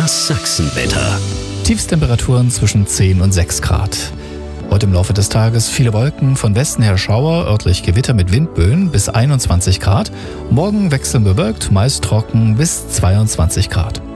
Das Sachsenwetter. Tiefstemperaturen zwischen 10 und 6 Grad. Heute im Laufe des Tages viele Wolken, von Westen her Schauer, örtlich Gewitter mit Windböen bis 21 Grad. Morgen wechselnd bewölkt, meist trocken bis 22 Grad.